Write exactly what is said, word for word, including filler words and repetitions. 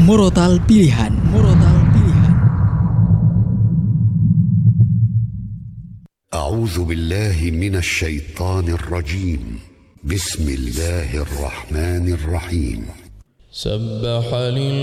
Murotal Pilihan. Murotal Pilihan. A'udzu billahi minasy syaithanir rajim. Bismillahirrahmanirrahim. Sabbaha